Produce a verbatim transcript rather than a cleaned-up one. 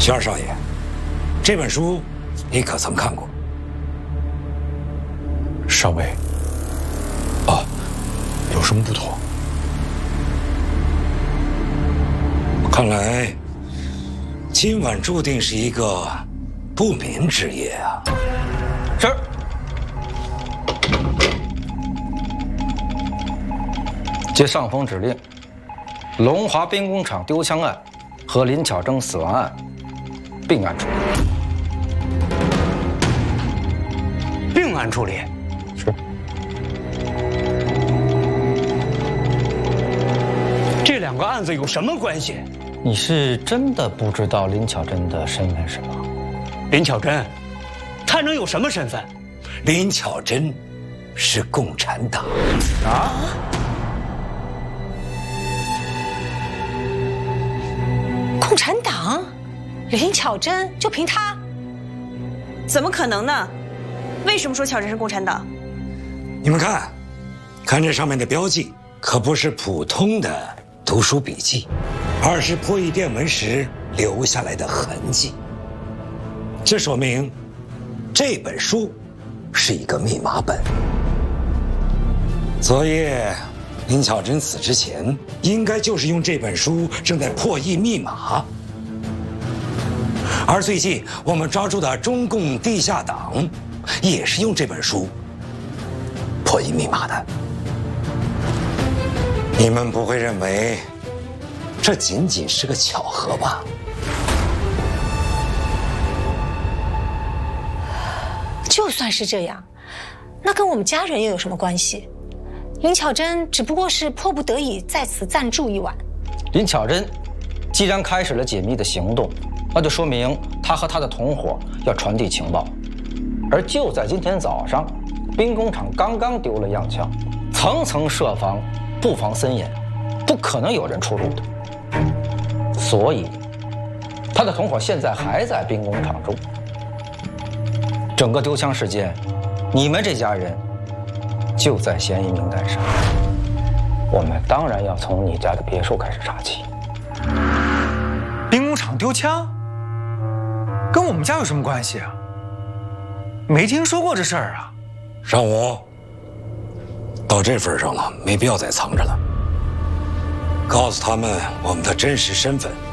徐二少爷，这本书你可曾看过？ 少尉。啊，有什么不妥？ 看来今晚注定是一个不眠之夜啊！ 是。接上峰指令，龙华兵工厂丢枪案和林巧珍死亡案并案处理。 并案处理。 是。 这两个案子有什么关系？ 你是真的不知道林巧珍的身份是吗？ 林巧珍，她能有什么身份？ 林巧珍是共产党啊！ 共产党？林巧珍就凭她？ 怎么可能呢？为什么说巧珍是共产党？ 你们看，看这上面的标记，可不是普通的读书笔记，而是破译电文时留下来的痕迹。这说明，这本书是一个密码本。昨夜林巧珍死之前，应该就是用这本书正在破译密码。而最近我们抓住的中共地下党，也是用这本书破译密码的。你们不会认为这仅仅是个巧合吧？ 就算是这样，那跟我们家人又有什么关系？林巧珍只不过是迫不得已在此暂住一晚。 林巧珍既然开始了解密的行动，那就说明他和他的同伙要传递情报。而就在今天早上，兵工厂刚刚丢了样枪，层层设防，布防森严，不可能有人出入的。所以，他的同伙现在还在兵工厂中。整个丢枪事件，你们这家人就在嫌疑名单上。我们当然要从你家的别墅开始查起。 兵工厂丢枪，跟我们家有什么关系啊？没听说过这事儿啊。 尚武，到这份上了，没必要再藏着了。告诉他们我们的真实身份。